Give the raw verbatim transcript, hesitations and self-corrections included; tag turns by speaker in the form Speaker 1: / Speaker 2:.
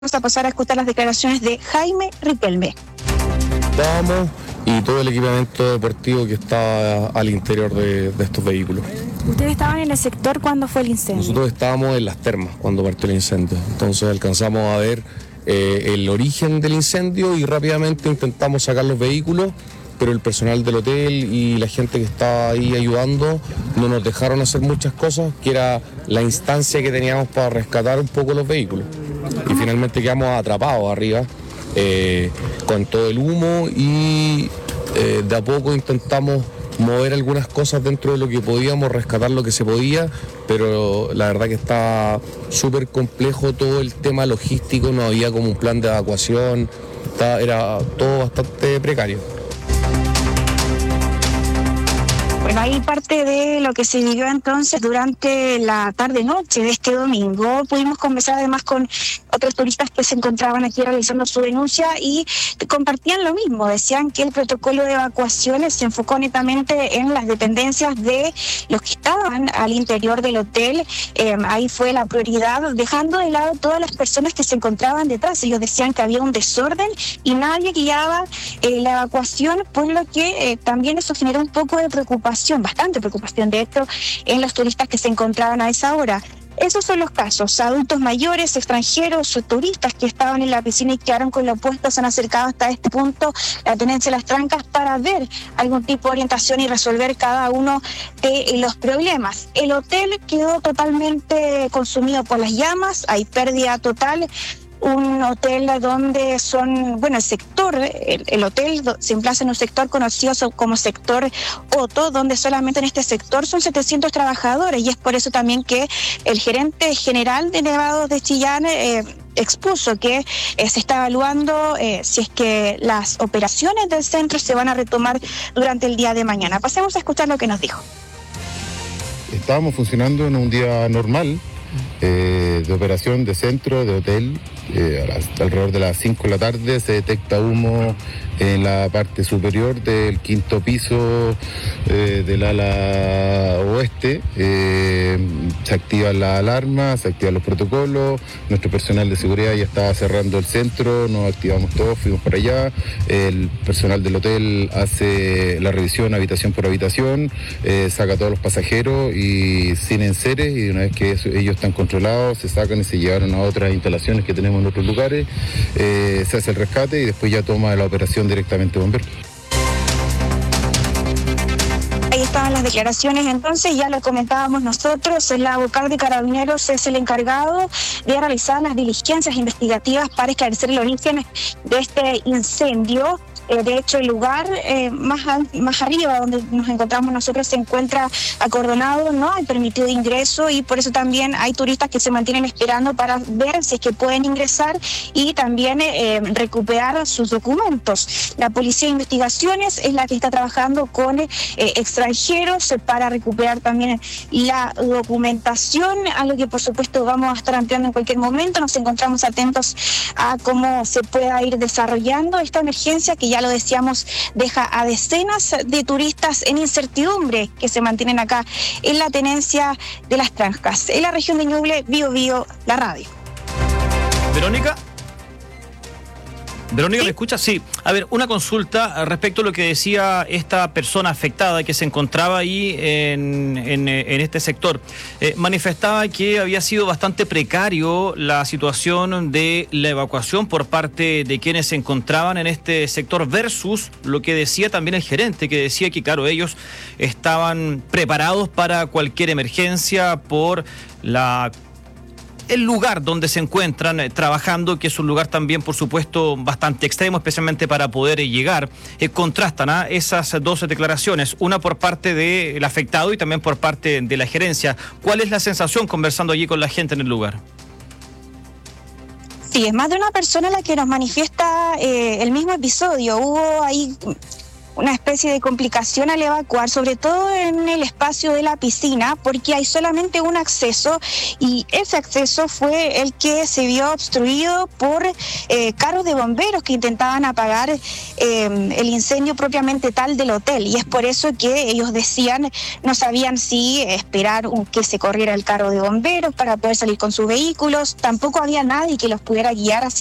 Speaker 1: Vamos a pasar a escuchar las declaraciones de Jaime Riquelme.
Speaker 2: Estábamos y todo el equipamiento deportivo que está al interior de, de estos vehículos.
Speaker 1: ¿Ustedes estaban en el sector cuando fue el incendio?
Speaker 2: Nosotros estábamos en las termas cuando partió el incendio, entonces alcanzamos a ver eh, el origen del incendio y rápidamente intentamos sacar los vehículos, pero el personal del hotel y la gente que estaba ahí ayudando no nos dejaron hacer muchas cosas, que era la instancia que teníamos para rescatar un poco los vehículos. Y finalmente quedamos atrapados arriba eh, con todo el humo y eh, de a poco intentamos mover algunas cosas dentro de lo que podíamos, rescatar lo que se podía, pero la verdad que estaba súper complejo todo el tema logístico, no había como un plan de evacuación, estaba, era todo bastante precario.
Speaker 1: Bueno, ahí parte de lo que se vivió entonces durante la tarde-noche de este domingo. Pudimos conversar además con otros turistas que se encontraban aquí realizando su denuncia y compartían lo mismo. Decían que el protocolo de evacuaciones se enfocó netamente en las dependencias de los que estaban al interior del hotel. Eh, ahí fue la prioridad, dejando de lado todas las personas que se encontraban detrás. Ellos decían que había un desorden y nadie guiaba eh, la evacuación, por lo que eh, también eso generó un poco de preocupación. Bastante preocupación, de hecho, en los turistas que se encontraban a esa hora. Esos son los casos: adultos mayores, extranjeros, turistas que estaban en la piscina y quedaron con lo opuesto, se han acercado hasta este punto, la tenencia de las trancas, para ver algún tipo de orientación y resolver cada uno de los problemas. El hotel quedó totalmente consumido por las llamas, hay pérdida total. Un hotel donde son, bueno, el sector, el, el hotel se emplaza en un sector conocido como sector Otto, donde solamente en este sector son setecientos trabajadores, y es por eso también que el gerente general de Nevados de Chillán eh, expuso que eh, se está evaluando eh, si es que las operaciones del centro se van a retomar durante el día de mañana. Pasemos a escuchar lo que nos dijo.
Speaker 3: Estábamos funcionando en un día normal, eh, de operación de centro, de hotel. Eh, a las, alrededor de las cinco de la tarde se detecta humo en la parte superior del quinto piso eh, del ala oeste. Eh, se activan las alarmas, se activan los protocolos, nuestro personal de seguridad ya estaba cerrando el centro, nos activamos todos, fuimos para allá, el personal del hotel hace la revisión habitación por habitación, eh, saca a todos los pasajeros y sin enseres, y una vez que eso, ellos están controlados, se sacan y se llevaron a otras instalaciones que tenemos en otros lugares, eh, se hace el rescate y después ya toma la operación directamente bomberos.
Speaker 1: Ahí estaban las declaraciones, entonces ya lo comentábamos nosotros, la vocal de Carabineros es el encargado de realizar las diligencias investigativas para esclarecer el origen de este incendio. Eh, de hecho, el lugar eh, más, a, más arriba donde nos encontramos nosotros se encuentra acordonado, no hay permitido ingreso, y por eso también hay turistas que se mantienen esperando para ver si es que pueden ingresar y también eh, recuperar sus documentos. La Policía de Investigaciones es la que está trabajando con eh, extranjeros para recuperar también la documentación, algo que por supuesto vamos a estar ampliando en cualquier momento. Nos encontramos atentos a cómo se pueda ir desarrollando esta emergencia que, ya lo decíamos, deja a decenas de turistas en incertidumbre que se mantienen acá en la tenencia de las trancas. En la región de Ñuble, Bio Bio, la radio.
Speaker 4: Verónica. Verónica, ¿me escucha? Sí. A ver, una consulta respecto a lo que decía esta persona afectada que se encontraba ahí en, en, en este sector. Eh, manifestaba que había sido bastante precario la situación de la evacuación por parte de quienes se encontraban en este sector versus lo que decía también el gerente, que decía que, claro, ellos estaban preparados para cualquier emergencia por la... el lugar donde se encuentran eh, trabajando, que es un lugar también, por supuesto, bastante extremo, especialmente para poder eh, llegar. Eh, contrastan ¿eh? esas dos declaraciones, una por parte del afectado y también por parte de la gerencia. ¿Cuál es la sensación conversando allí con la gente en el lugar?
Speaker 1: Sí, es más de una persona la que nos manifiesta eh, el mismo episodio. Hubo ahí una especie de complicación al evacuar, sobre todo en el espacio de la piscina, porque hay solamente un acceso y ese acceso fue el que se vio obstruido por eh, carros de bomberos que intentaban apagar eh, el incendio propiamente tal del hotel, y es por eso que ellos decían no sabían si esperar un, que se corriera el carro de bomberos para poder salir con sus vehículos, tampoco había nadie que los pudiera guiar hacia